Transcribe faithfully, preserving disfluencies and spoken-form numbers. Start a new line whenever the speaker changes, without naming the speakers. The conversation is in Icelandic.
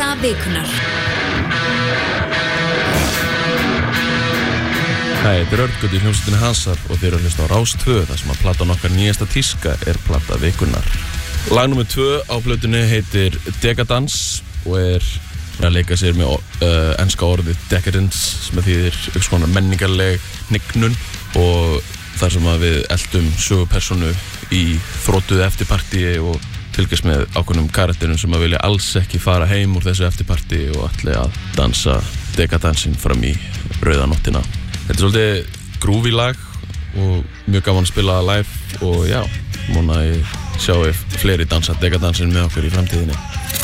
Plata vikunnar.
Hæ, þetta er Örn í hljómsveitinni Hasar og þeir eru að hlusta á Rás tvö þar sem að platan okkar nýjasta tíska er Plata vikunnar. Lag númer tvö á plötunni heitir Decadence og er að leika sér með uh, enska orðið decadence sem þýðir eitthvað svona menningarleg hnignun og þar sem að við eldum sögupersonu í þrótuðu eftirpartíi og fylgjast með ákveðnum karakterum sem að vilja alls ekki fara heim úr þessu eftirpartíi og ætli að dansa decadansin fram í rauða nóttina. Þetta er svolítið groovy lag og mjög gaman að spila live og já, vona að ég sjá ef fleiri dansa decadansin með okkur í framtíðinni.